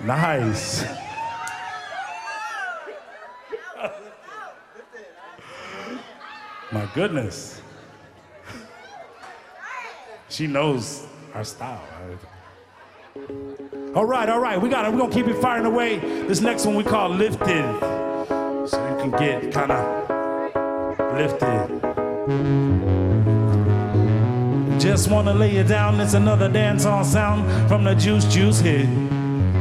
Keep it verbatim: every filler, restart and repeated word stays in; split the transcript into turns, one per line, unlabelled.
Nice. My goodness. She knows our style. Right? All right, all right. We got it. We're gonna keep it firing away. This next one we call Lifted. So you can get kind of lifted. Just wanna lay it down. It's another dance-hall sound from the Juice Juice hit.